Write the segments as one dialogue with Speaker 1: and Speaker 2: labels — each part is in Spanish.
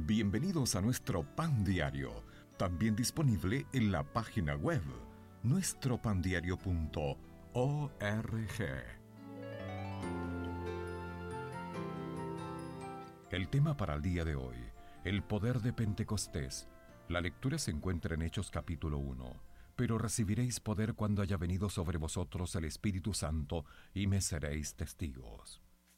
Speaker 1: Bienvenidos a nuestro Pan Diario, también disponible en la página web nuestropandiario.org. El tema para el día de hoy, el poder de Pentecostés. La lectura se encuentra en Hechos capítulo 1. Pero recibiréis poder cuando haya venido sobre vosotros el Espíritu Santo, y me seréis testigos.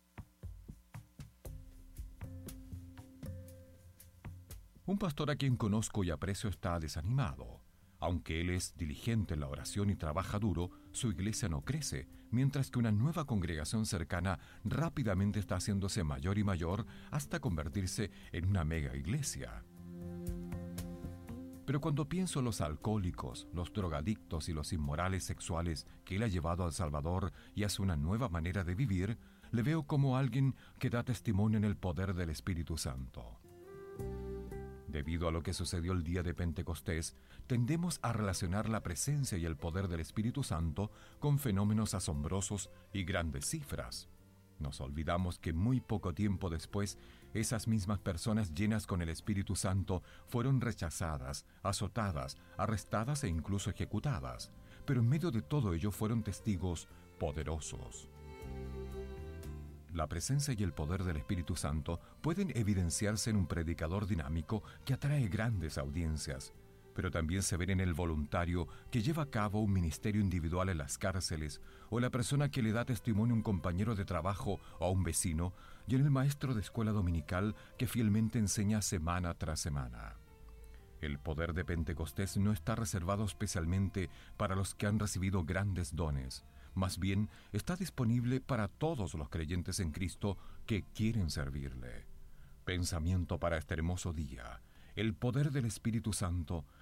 Speaker 1: Un pastor a quien conozco y aprecio está desanimado. Aunque él es diligente en la oración y trabaja duro, su iglesia no crece, mientras que una nueva congregación cercana rápidamente está haciéndose mayor y mayor hasta convertirse en una mega iglesia. Pero cuando pienso en los alcohólicos, los drogadictos y los inmorales sexuales que él ha llevado al Salvador y hace una nueva manera de vivir, le veo como alguien que da testimonio en el poder del Espíritu Santo. Debido a lo que sucedió el día de Pentecostés, tendemos a relacionar la presencia y el poder del Espíritu Santo con fenómenos asombrosos y grandes cifras. Nos olvidamos que muy poco tiempo después, esas mismas personas llenas con el Espíritu Santo fueron rechazadas, azotadas, arrestadas e incluso ejecutadas. Pero en medio de todo ello fueron testigos poderosos. La presencia y el poder del Espíritu Santo pueden evidenciarse en un predicador dinámico que atrae grandes audiencias, pero también se ven en el voluntario que lleva a cabo un ministerio individual en las cárceles, o la persona que le da testimonio a un compañero de trabajo o a un vecino, y en el maestro de escuela dominical que fielmente enseña semana tras semana. El poder de Pentecostés no está reservado especialmente para los que han recibido grandes dones. Más bien, está disponible para todos los creyentes en Cristo que quieren servirle. Pensamiento para este hermoso día. El poder del Espíritu Santo